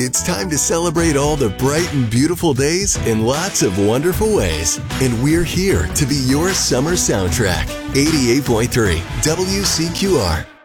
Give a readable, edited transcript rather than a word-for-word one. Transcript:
It's time to celebrate all the bright and beautiful days in lots of wonderful ways. And we're here to be your summer soundtrack. 88.3 WCQR.